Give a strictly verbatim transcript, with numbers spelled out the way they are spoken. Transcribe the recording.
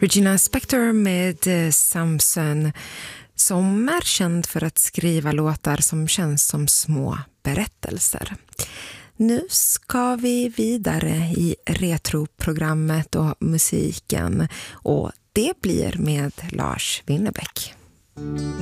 Regina Spektor med eh, Samson, som är känd för att skriva låtar som känns som små berättelser. Nu ska vi vidare i retroprogrammet och musiken, och det blir med Lars Winnerbäck.